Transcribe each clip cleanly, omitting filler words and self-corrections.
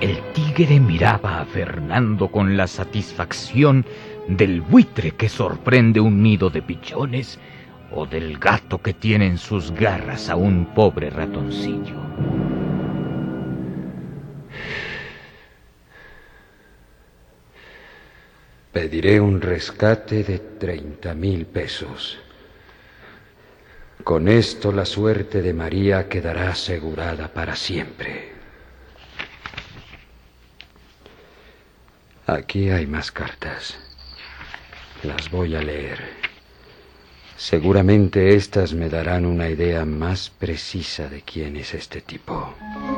El tigre miraba a Fernando con la satisfacción del buitre que sorprende un nido de pichones o del gato que tiene en sus garras a un pobre ratoncillo. Pediré un rescate de 30,000 pesos. Con esto la suerte de María quedará asegurada para siempre. Aquí hay más cartas. Las voy a leer. Seguramente estas me darán una idea más precisa de quién es este tipo.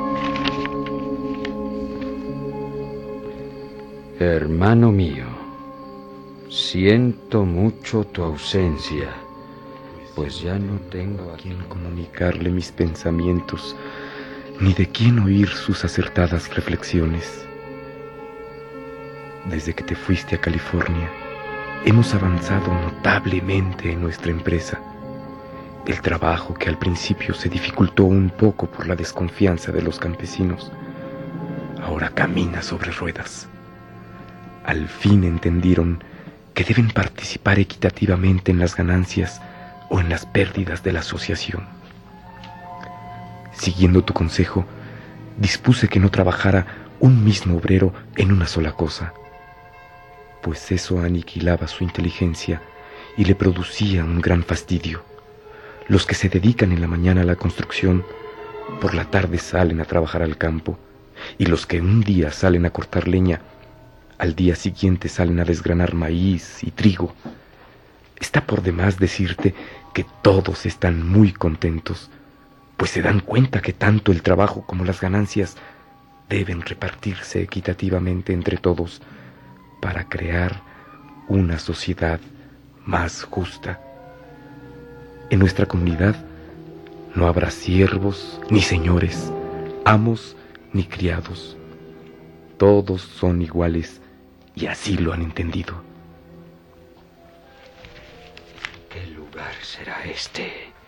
Hermano mío, siento mucho tu ausencia, pues ya no tengo a quien comunicarle mis pensamientos, ni de quién oír sus acertadas reflexiones. Desde que te fuiste a California, hemos avanzado notablemente en nuestra empresa. El trabajo, que al principio se dificultó un poco por la desconfianza de los campesinos, ahora camina sobre ruedas. Al fin entendieron que deben participar equitativamente en las ganancias o en las pérdidas de la asociación. Siguiendo tu consejo, dispuse que no trabajara un mismo obrero en una sola cosa, pues eso aniquilaba su inteligencia y le producía un gran fastidio. Los que se dedican en la mañana a la construcción, por la tarde salen a trabajar al campo, y los que un día salen a cortar leña, al día siguiente salen a desgranar maíz y trigo. Está por demás decirte que todos están muy contentos, pues se dan cuenta que tanto el trabajo como las ganancias deben repartirse equitativamente entre todos para crear una sociedad más justa. En nuestra comunidad no habrá siervos ni señores, amos ni criados. Todos son iguales y así lo han entendido. ¿Qué lugar será este?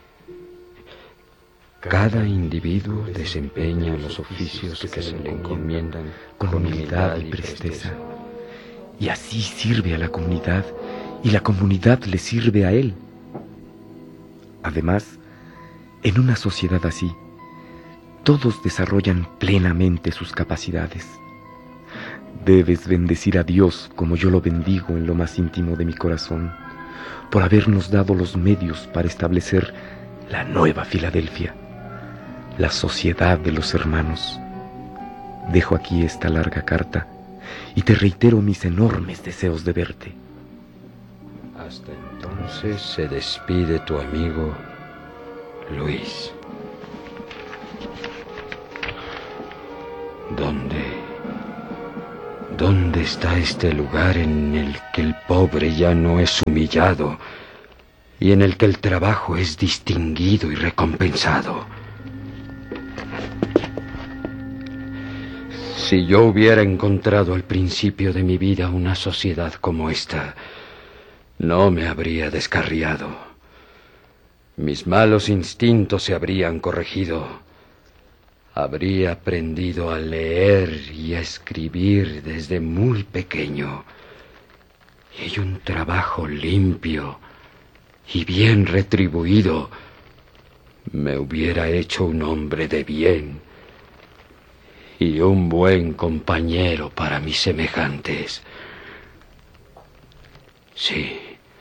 Cada individuo desempeña los oficios que se le encomiendan con humildad y presteza. Y así sirve a la comunidad y la comunidad le sirve a él. Además, en una sociedad así, todos desarrollan plenamente sus capacidades. Debes bendecir a Dios como yo lo bendigo en lo más íntimo de mi corazón, por habernos dado los medios para establecer la nueva Filadelfia, la sociedad de los hermanos. Dejo aquí esta larga carta y te reitero mis enormes deseos de verte. Hasta entonces se despide tu amigo Luis. ¿Dónde está este lugar en el que el pobre ya no es humillado y en el que el trabajo es distinguido y recompensado? Si yo hubiera encontrado al principio de mi vida una sociedad como esta, no me habría descarriado. Mis malos instintos se habrían corregido. Habría aprendido a leer y a escribir desde muy pequeño. Y un trabajo limpio y bien retribuido me hubiera hecho un hombre de bien y un buen compañero para mis semejantes. Sí,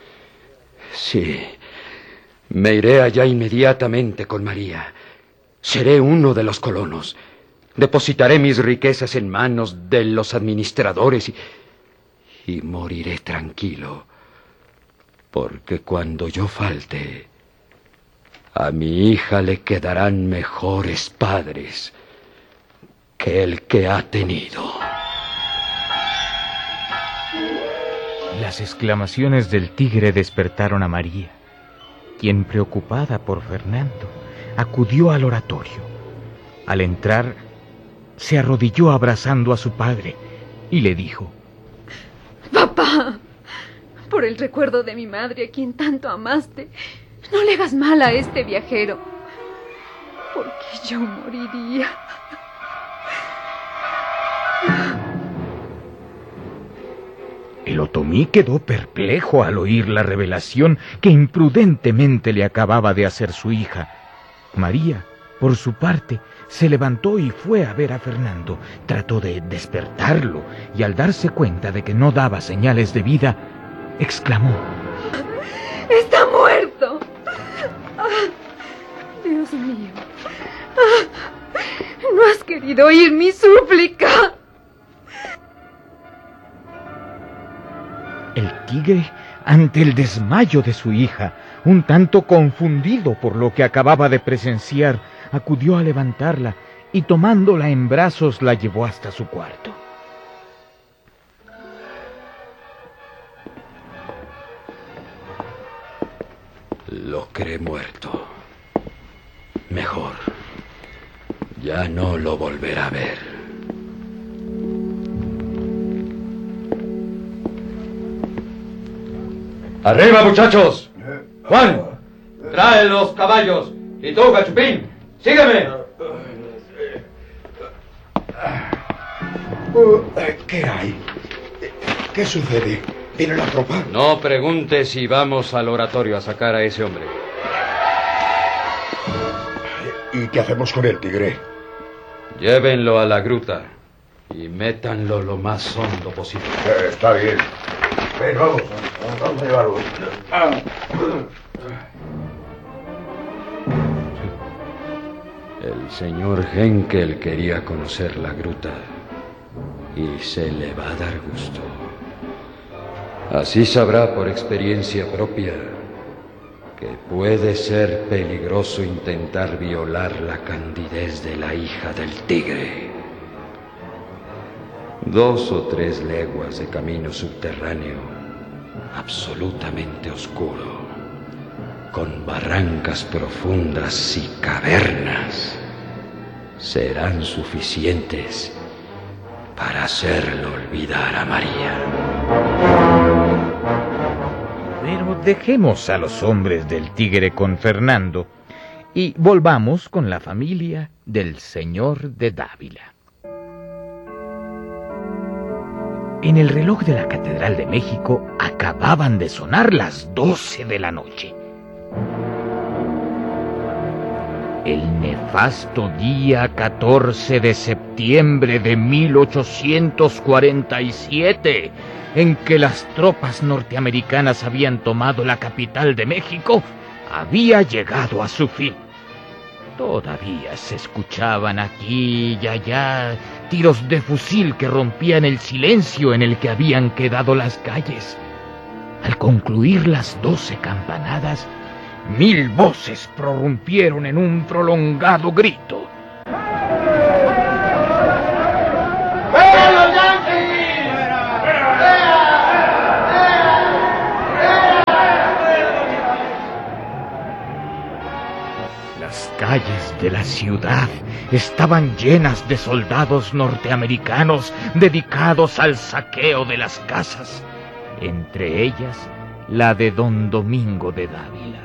me iré allá inmediatamente con María. Seré uno de los colonos. Depositaré mis riquezas en manos de los administradores y moriré tranquilo, porque cuando yo falte, a mi hija le quedarán mejores padres que el que ha tenido. Las exclamaciones del tigre despertaron a María, quien, preocupada por Fernando, acudió al oratorio. Al entrar, se arrodilló abrazando a su padre y le dijo: Papá, por el recuerdo de mi madre, a quien tanto amaste, no le hagas mal a este viajero, porque yo moriría. El otomí quedó perplejo al oír la revelación que imprudentemente le acababa de hacer su hija. María, por su parte, se levantó y fue a ver a Fernando. Trató de despertarlo y al darse cuenta de que no daba señales de vida, exclamó: ¡Está muerto! ¡Ah, Dios mío! ¡Ah, no has querido oír mi súplica! El tigre, ante el desmayo de su hija, un tanto confundido por lo que acababa de presenciar, acudió a levantarla y tomándola en brazos la llevó hasta su cuarto. Lo cree muerto. Mejor. Ya no lo volverá a ver. ¡Arriba, muchachos! Juan, trae los caballos. Y tú, Gachupín, sígueme. ¿Qué hay? ¿Qué sucede? ¿Viene la tropa? No preguntes si vamos al oratorio a sacar a ese hombre. ¿Y qué hacemos con el tigre? Llévenlo a la gruta y métanlo lo más hondo posible. Está bien. Ven, vamos a llevarlo. El señor Henkel quería conocer la gruta y se le va a dar gusto. Así sabrá por experiencia propia que puede ser peligroso intentar violar la candidez de la hija del tigre. 2 o 3 leguas de camino subterráneo, absolutamente oscuro, con barrancas profundas y cavernas, serán suficientes para hacerlo olvidar a María. Pero dejemos a los hombres del tigre con Fernando y volvamos con la familia del señor de Dávila. En el reloj de la Catedral de México acababan de sonar las 12 de la noche. El nefasto día 14 de septiembre de 1847, en que las tropas norteamericanas habían tomado la capital de México, había llegado a su fin. Todavía se escuchaban aquí y allá tiros de fusil que rompían el silencio en el que habían quedado las calles. Al concluir las 12 campanadas, 1000 voces prorrumpieron en un prolongado grito. Las calles de la ciudad estaban llenas de soldados norteamericanos dedicados al saqueo de las casas, entre ellas la de don Domingo de Dávila.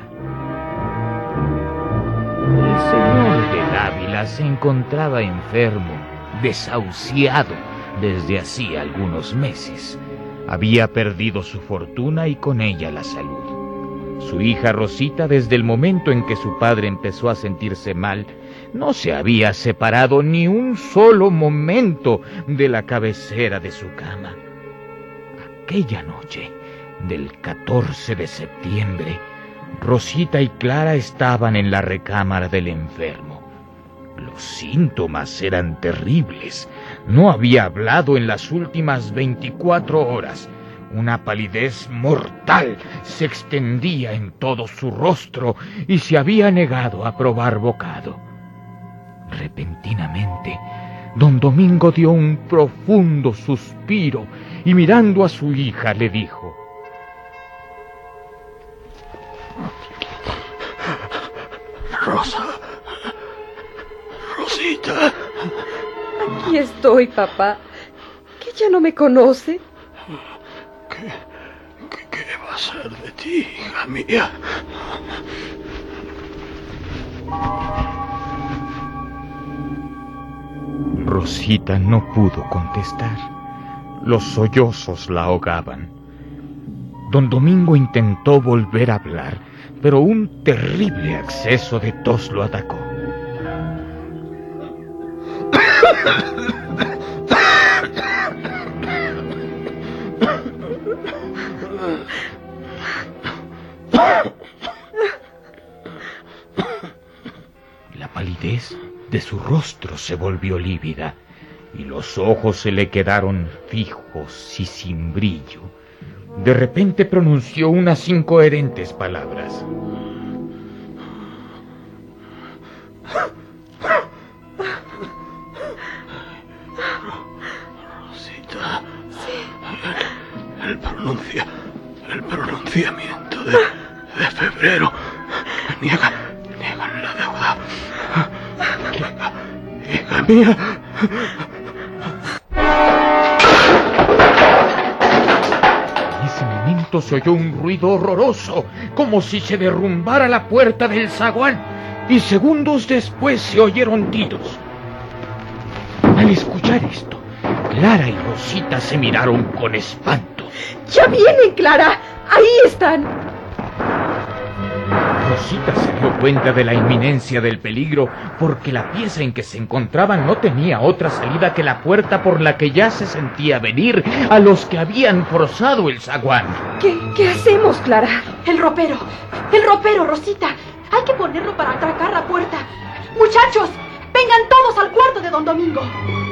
El señor de Dávila se encontraba enfermo, desahuciado desde hacía algunos meses. Había perdido su fortuna y con ella la salud. Su hija Rosita, desde el momento en que su padre empezó a sentirse mal, no se había separado ni un solo momento de la cabecera de su cama. Aquella noche del 14 de septiembre, Rosita y Clara estaban en la recámara del enfermo. Los síntomas eran terribles. No había hablado en las últimas 24 horas. Una palidez mortal se extendía en todo su rostro y se había negado a probar bocado. Repentinamente, don Domingo dio un profundo suspiro y mirando a su hija le dijo: Rosa. Rosita. Aquí estoy, papá. ¿Que ya no me conoce? ¿Qué va a ser de ti, hija mía? Rosita no pudo contestar. Los sollozos la ahogaban. Don Domingo intentó volver a hablar, pero un terrible acceso de tos lo atacó. La palidez de su rostro se volvió lívida y los ojos se le quedaron fijos y sin brillo. De repente pronunció unas incoherentes palabras. Rosita. El pronunciamiento de febrero. Niegan la deuda. Hija mía. En ese momento se oyó un ruido horroroso, como si se derrumbara la puerta del zaguán, y segundos después se oyeron tiros. Al escuchar esto, Clara y Rosita se miraron con espanto. ¡Ya vienen, Clara! ¡Ahí están! Rosita se dio cuenta de la inminencia del peligro porque la pieza en que se encontraban no tenía otra salida que la puerta por la que ya se sentía venir a los que habían forzado el zaguán. ¿Qué hacemos, Clara? El ropero, Rosita. Hay que ponerlo para atracar la puerta. Muchachos, vengan todos al cuarto de don Domingo.